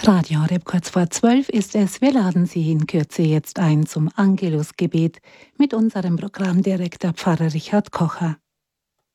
Radio Horeb kurz vor 12 ist es. Wir laden Sie in Kürze jetzt ein zum Angelusgebet mit unserem Programmdirektor Pfarrer Richard Kocher.